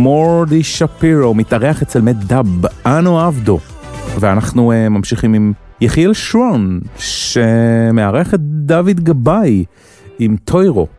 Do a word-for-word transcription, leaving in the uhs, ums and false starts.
מורדי שפירו מתארח אצל מת דאב, אנו עבדו. ואנחנו uh, ממשיכים עם יחיאל שרון, שמארח את דוד גבאי עם טוירו.